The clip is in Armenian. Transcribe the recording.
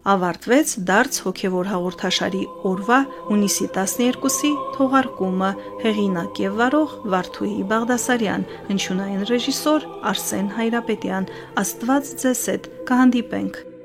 ավարտվեց դարձ հոգևոր հաղորդաշարի օրվա հունիսի 12-ի թողարկումը, հեղինակ եւ վարող Վարդուհի Բաղդասարյան, հնչյունային ռեժիսոր Արսեն Հայրապետյան։ Աստված ձեզ հետ, կհանդիպենք։